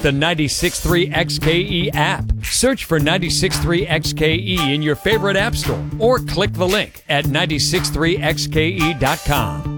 the 96.3 XKE app. Search for 96.3 XKE in your favorite app store or click the link at 963xke.com.